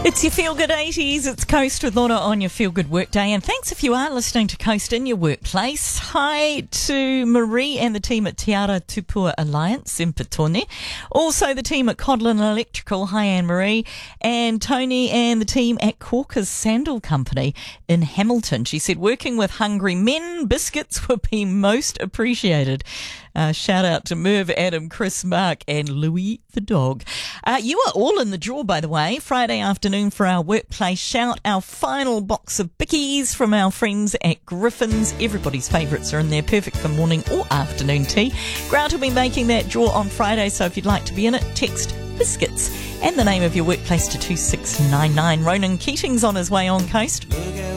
It's your Feel Good 80s. It's Coast with Lorna on your Feel Good Workday. And thanks if you are listening to Coast in your workplace. Hi to Marie and the team at Te Ara Tupua Alliance in Petone. Also the team at Codlin Electrical. Hi, Anne-Marie. And Tony and the team at Corker's Sandal Company in Hamilton. She said, working with hungry men, biscuits would be most appreciated. Shout out to Merv, Adam, Chris, Mark and Louis the dog. You are all in the draw, by the way, Friday afternoon for our workplace shout, our final box of bickies from our friends at Griffin's. Everybody's favourites are in there, perfect for morning or afternoon tea. Grant will be making that draw on Friday, so if you'd like to be in it, text biscuits and the name of your workplace to 2699. Ronan Keating's on his way on Coast.